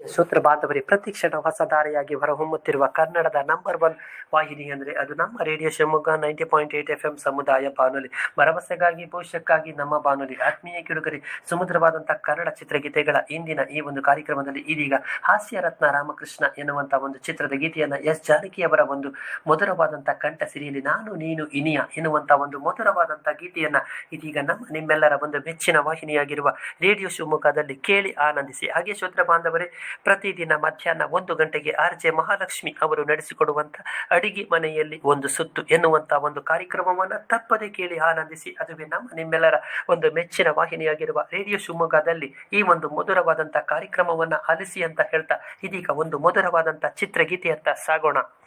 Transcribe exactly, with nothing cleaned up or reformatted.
ಶ್ರೋತೃ ಬಾಂಧವರೇ, ಪ್ರತಿಕ್ಷಣ ಹೊಸ ಧಾರೆಯಾಗಿ ಹೊರಹೊಮ್ಮುತ್ತಿರುವ ಕನ್ನಡದ ನಂಬರ್ ಒನ್ ವಾಹಿನಿ ಅಂದರೆ ಅದು ನಮ್ಮ radio Shivamogga ninety point eight F M ಸಮುದಾಯ ಬಾನುಲಿ. ಭರವಸೆಗಾಗಿ ಭವಿಷ್ಯಕ್ಕಾಗಿ ನಮ್ಮ ಬಾನುಲಿ. ಆತ್ಮೀಯ ಕಿಡುಗರೆ, ಸುಮಧುರವಾದಂತಹ ಕನ್ನಡ ಚಿತ್ರಗೀತೆಗಳ ಇಂದಿನ ಈ ಒಂದು ಕಾರ್ಯಕ್ರಮದಲ್ಲಿ ಇದೀಗ ಹಾಸ್ಯ ರತ್ನ ರಾಮಕೃಷ್ಣ ಎನ್ನುವಂತಹ ಒಂದು ಚಿತ್ರದ ಗೀತೆಯನ್ನ ಎಸ್ ಜಾನಕಿಯವರ ಒಂದು ಮಧುರವಾದಂತಹ ಕಂಠ ಸಿರಿಯಲ್ಲಿ ನಾನು ನೀನು ಇನಿಯ ಎನ್ನುವಂತಹ ಒಂದು ಮಧುರವಾದಂತಹ ಗೀತೆಯನ್ನ ಇದೀಗ ನಮ್ಮ ನಿಮ್ಮೆಲ್ಲರ ಒಂದು ಮೆಚ್ಚಿನ ವಾಹಿನಿಯಾಗಿರುವ ರೇಡಿಯೋ ಶಿವಮೊಗ್ಗದಲ್ಲಿ ಕೇಳಿ ಆನಂದಿಸಿ. ಹಾಗೆ ಶ್ರೋತೃ ಬಾಂಧವರೇ, ಪ್ರತಿದಿನ ಮಧ್ಯಾಹ್ನ ಒಂದು ಗಂಟೆಗೆ ಆರ್ ಜೆ ಮಹಾಲಕ್ಷ್ಮಿ ಅವರು ನಡೆಸಿಕೊಡುವಂತ ಅಡಿಗೆ ಮನೆಯಲ್ಲಿ ಒಂದು ಸುತ್ತು ಎನ್ನುವಂತಹ ಒಂದು ಕಾರ್ಯಕ್ರಮವನ್ನ ತಪ್ಪದೆ ಕೇಳಿ ಆನಂದಿಸಿ. ಅದುವೇ ನಮ್ಮ ನಿಮ್ಮೆಲ್ಲರ ಒಂದು ಮೆಚ್ಚಿನ ವಾಹಿನಿಯಾಗಿರುವ ರೇಡಿಯೋ ಶಿವಮೊಗ್ಗದಲ್ಲಿ ಈ ಒಂದು ಮಧುರವಾದಂತಹ ಕಾರ್ಯಕ್ರಮವನ್ನ ಆಲಿಸಿ ಅಂತ ಹೇಳ್ತಾ ಇದೀಗ ಒಂದು ಮಧುರವಾದಂತಹ ಚಿತ್ರಗೀತೆಯತ್ತ ಸಾಗೋಣ.